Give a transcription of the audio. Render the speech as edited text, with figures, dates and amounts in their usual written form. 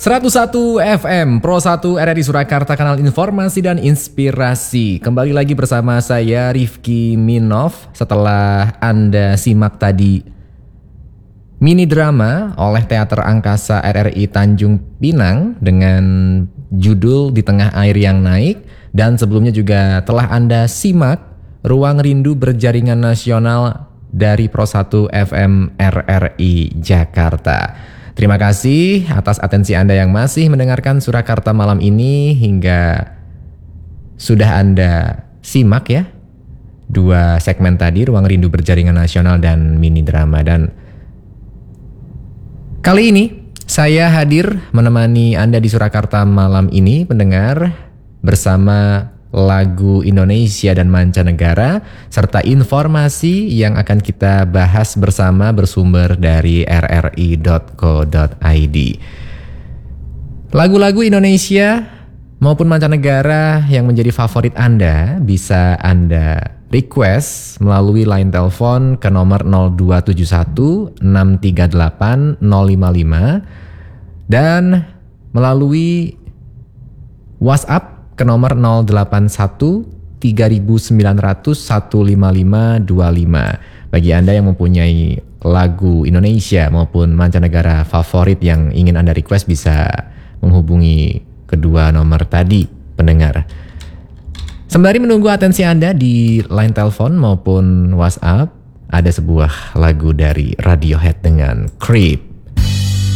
101 FM Pro 1 RRI Surakarta, kanal informasi dan inspirasi. Kembali lagi bersama saya Rifki Minov. Setelah Anda simak tadi mini drama oleh Teater Angkasa RRI Tanjung Pinang dengan judul Di Tengah Air Yang Naik, dan sebelumnya juga telah Anda simak Ruang Rindu Berjaringan Nasional dari Pro 1 FM RRI Jakarta. Terima kasih atas atensi Anda yang masih mendengarkan Surakarta malam ini, hingga sudah Anda simak ya dua segmen tadi, Ruang Rindu Berjaringan Nasional dan mini drama. Dan kali ini saya hadir menemani Anda di Surakarta malam ini, pendengar, bersama lagu Indonesia dan mancanegara serta informasi yang akan kita bahas bersama bersumber dari rri.co.id. Lagu-lagu Indonesia maupun mancanegara yang menjadi favorit Anda bisa Anda request melalui line telepon ke nomor 0271 638 055 dan melalui WhatsApp ke nomor 081 3900 15525. Bagi Anda yang mempunyai lagu Indonesia maupun mancanegara favorit yang ingin Anda request, bisa menghubungi kedua nomor tadi, pendengar. Sembari menunggu atensi Anda di line telepon maupun WhatsApp, ada sebuah lagu dari Radiohead dengan Creep.